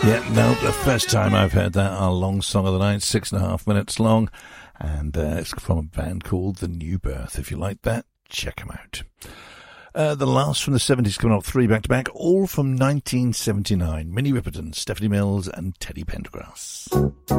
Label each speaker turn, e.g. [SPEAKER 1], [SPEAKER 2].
[SPEAKER 1] Yeah, no, the first time I've heard that, our long song of the night, 6.5 minutes long, and it's from a band called The New Birth. If you like that, check them out. The last from the 70s coming up, 3 back-to-back, all from 1979. Minnie Riperton, Stephanie Mills, and Teddy Pendergrass.